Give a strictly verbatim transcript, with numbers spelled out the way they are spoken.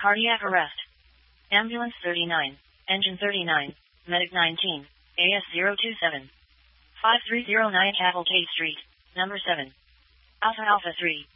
Cardiac arrest. Ambulance thirty-nine. Engine thirty-nine. Medic nineteen. A S zero two seven. five three zero nine Cavalcade Street, number seven. Alpha Alpha three.